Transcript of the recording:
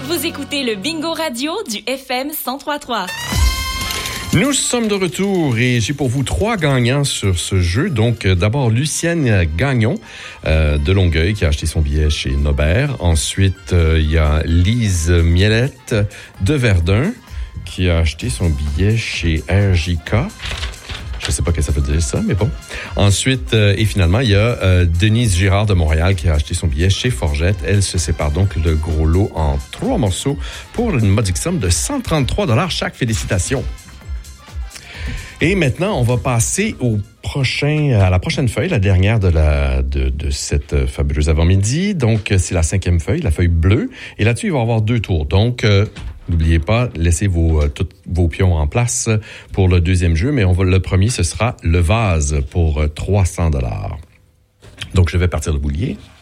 Vous écoutez le Bingo Radio du FM 103.3. Nous sommes de retour et j'ai pour vous 3 gagnants sur ce jeu. Donc, d'abord, Lucienne Gagnon de Longueuil qui a acheté son billet chez Nobert. Ensuite, il y a Lise Mielette de Verdun qui a acheté son billet chez RJK. Je ne sais pas ce que ça veut dire ça, mais bon. Ensuite, et finalement, il y a Denise Girard de Montréal qui a acheté son billet chez Forgette. Elle se sépare donc le gros lot en 3 morceaux pour une modique somme de 133$ chaque. Félicitations. Et maintenant, on va passer à la prochaine feuille, la dernière de cette fabuleuse avant-midi. Donc, c'est la 5e feuille, la feuille bleue. Et là-dessus, il va y avoir 2 tours. Donc, n'oubliez pas, laissez tous vos pions en place pour le deuxième jeu. Mais le premier, ce sera le vase pour 300$. Donc, je vais partir le boulier.